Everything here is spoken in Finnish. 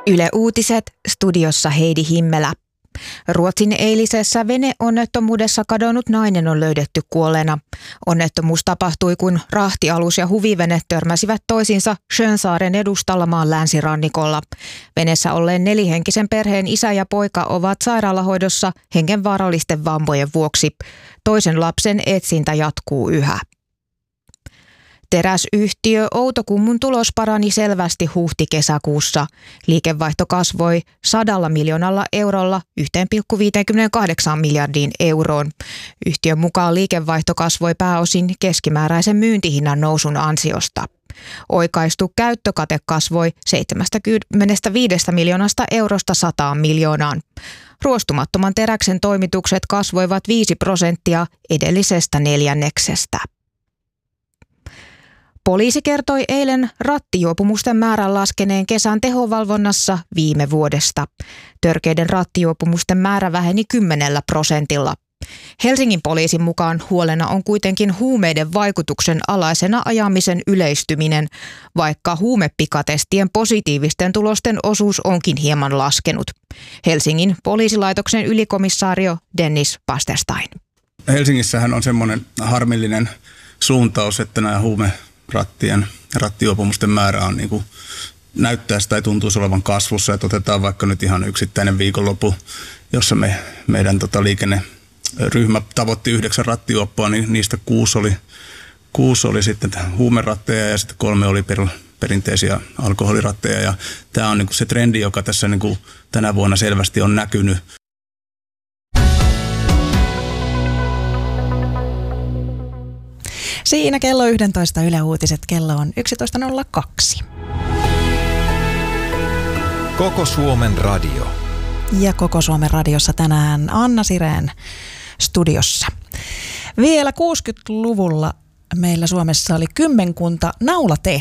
Yle Uutiset, studiossa Heidi Himmelä. Ruotsin eilisessä veneonnettomuudessa kadonnut nainen on löydetty kuolleena. Onnettomuus tapahtui, kun rahtialus ja huvivene törmäsivät toisiinsa Schönsaaren edustalla maan länsirannikolla. Veneessä olleen nelihenkisen perheen isä ja poika ovat sairaalahoidossa hengenvaarallisten vammojen vuoksi. Toisen lapsen etsintä jatkuu yhä. Teräsyhtiö Outokummun tulos parani selvästi huhti-kesäkuussa. Liikevaihto kasvoi 100 miljoonalla eurolla 1,58 miljardiin euroon. Yhtiön mukaan liikevaihto kasvoi pääosin keskimääräisen myyntihinnan nousun ansiosta. Oikaistu käyttökate kasvoi 75 miljoonasta eurosta 100 miljoonaan. Ruostumattoman teräksen toimitukset kasvoivat 5% edellisestä neljänneksestä. Poliisi kertoi eilen rattijuopumusten määrän laskeneen kesän tehovalvonnassa viime vuodesta. Törkeiden rattijuopumusten määrä väheni 10%. Helsingin poliisin mukaan huolena on kuitenkin huumeiden vaikutuksen alaisena ajamisen yleistyminen, vaikka huumepikatestien positiivisten tulosten osuus onkin hieman laskenut. Helsingin poliisilaitoksen ylikomissaario Dennis Pasterstein. Helsingissähän on semmoinen harmillinen suuntaus, että nämä rattijuopumusten määrä on näyttäisi tai tuntuisi olevan kasvussa. Että otetaan vaikka nyt ihan yksittäinen viikonloppu, jossa meidän liikenneryhmä tavoitti 9 rattijuoppoa, niin niistä 6 oli sitten huumeratteja ja sitten 3 oli perinteisiä alkoholiratteja. Ja tämä on se trendi, joka tässä tänä vuonna selvästi on näkynyt. Siinä kello 11 Yle Uutiset, kello on 11.02. Koko Suomen radio. Ja Koko Suomen radiossa tänään Anna Sirén studiossa. Vielä 60-luvulla meillä Suomessa oli kymmenkunta naulatehtaita.